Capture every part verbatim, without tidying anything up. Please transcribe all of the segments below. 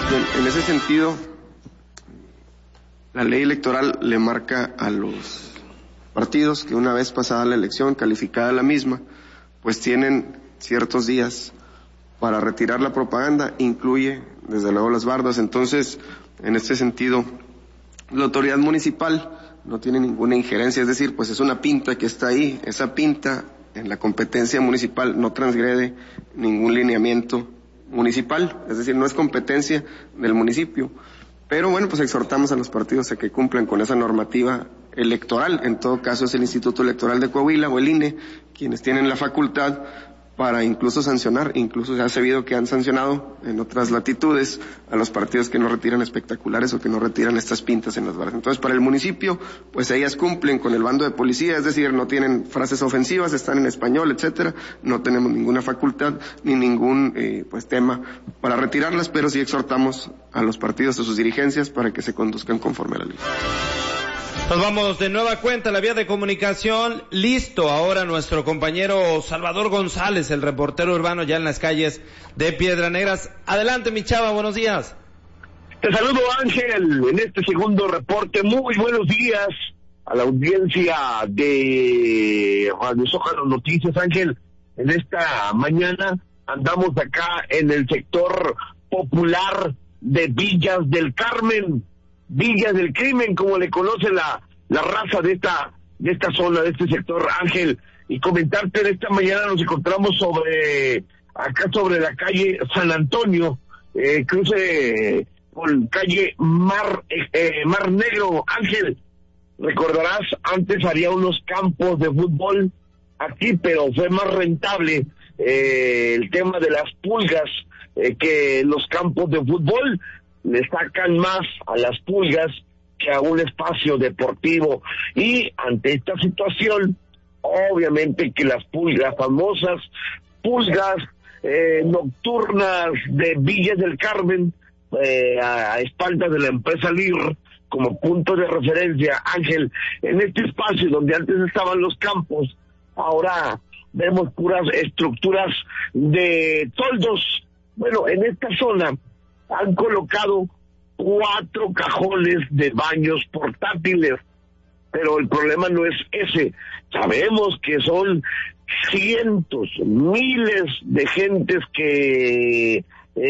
En, en ese sentido, la ley electoral le marca a los partidos que una vez pasada la elección, calificada la misma, pues tienen ciertos días para retirar la propaganda, incluye desde luego las bardas. Entonces, en este sentido, la autoridad municipal no tiene ninguna injerencia, es decir, pues es una pinta que está ahí, esa pinta en la competencia municipal no transgrede ningún lineamiento municipal, es decir, no es competencia del municipio. Pero bueno, pues exhortamos a los partidos a que cumplan con esa normativa electoral. En todo caso es el Instituto Electoral de Coahuila o el I N E quienes tienen la facultad para incluso sancionar, incluso se ha sabido que han sancionado en otras latitudes a los partidos que no retiran espectaculares o que no retiran estas pintas en las barras. Entonces, para el municipio, pues ellas cumplen con el bando de policía, es decir, no tienen frases ofensivas, están en español, etcétera, no tenemos ninguna facultad ni ningún eh, pues tema para retirarlas, pero sí exhortamos a los partidos, a sus dirigencias, para que se conduzcan conforme a la ley. Nos vamos de nueva cuenta a la vía de comunicación. Listo ahora nuestro compañero Salvador González, el reportero urbano, ya en las calles de Piedras Negras. Adelante, mi chava, buenos días. Te saludo, Ángel, en este segundo reporte. Muy buenos días a la audiencia de Radio Zócalo Noticias, Ángel. En esta mañana andamos acá en el sector popular de Villas del Carmen. Villas del Crimen, como le conoce la, la raza de esta, de esta zona, de este sector, Ángel, y comentarte en esta mañana nos encontramos sobre, acá sobre la calle San Antonio, eh, cruce con calle Mar, eh, Mar Negro, Ángel, recordarás, antes había unos campos de fútbol aquí, pero fue más rentable, eh, el tema de las pulgas, eh, que los campos de fútbol. Le sacan más a las pulgas que a un espacio deportivo, y ante esta situación, obviamente que las pulgas, famosas pulgas eh, nocturnas de Villas del Carmen, eh, a, a espaldas de la empresa L I R, como punto de referencia, Ángel, en este espacio donde antes estaban los campos, ahora vemos puras estructuras de toldos. Bueno, en esta zona han colocado cuatro cajones de baños portátiles, pero el problema no es ese. Sabemos que son cientos, miles de gentes que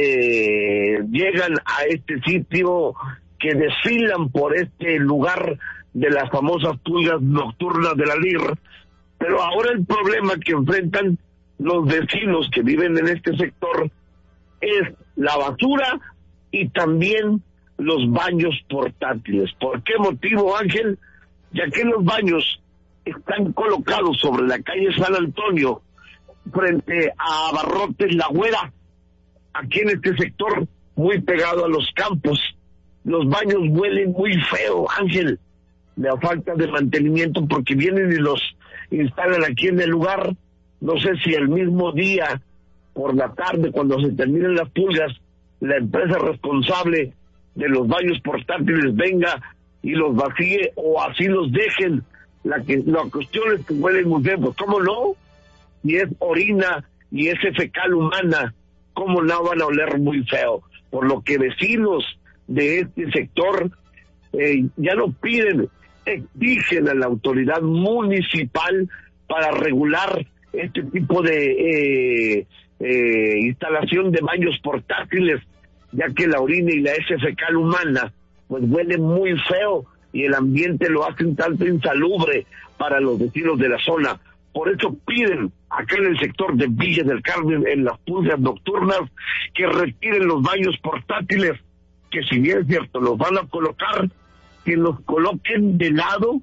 eh, llegan a este sitio, que desfilan por este lugar de las famosas pulgas nocturnas de la L I R, pero ahora el problema que enfrentan los vecinos que viven en este sector es la basura y también los baños portátiles. ¿Por qué motivo, Ángel? Ya que los baños están colocados sobre la calle San Antonio, frente a Abarrotes La Güera, aquí en este sector, muy pegado a los campos. Los baños huelen muy feo, Ángel, la falta de mantenimiento, porque vienen y los instalan aquí en el lugar. No sé si el mismo día, por la tarde, cuando se terminen las pulgas, la empresa responsable de los baños portátiles venga y los vacíe, o así los dejen. La que la cuestión es que huelen muy bien, pues ¿cómo no? Y es orina y es fecal humana, ¿cómo no van a oler muy feo? Por lo que vecinos de este sector eh, ya no piden, exigen a la autoridad municipal para regular este tipo de eh, eh, instalación de baños portátiles, ya que la orina y la heces fecal humana pues huele muy feo y el ambiente lo hacen tanto insalubre para los vecinos de la zona. Por eso piden acá en el sector de Villas del Carmen, en las pulgas nocturnas, que retiren los baños portátiles, que si bien es cierto los van a colocar, que los coloquen de lado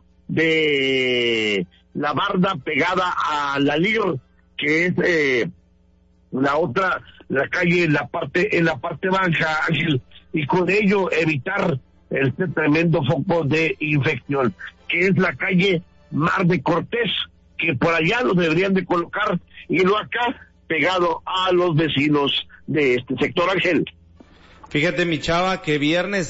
de la barda pegada a la L I R, que es eh, la otra, la calle en la parte, en la parte baja, Ángel, y con ello evitar este tremendo foco de infección, que es la calle Mar de Cortés, que por allá lo deberían de colocar, y no acá, pegado a los vecinos de este sector, Ángel. Fíjate, mi chava, que viernes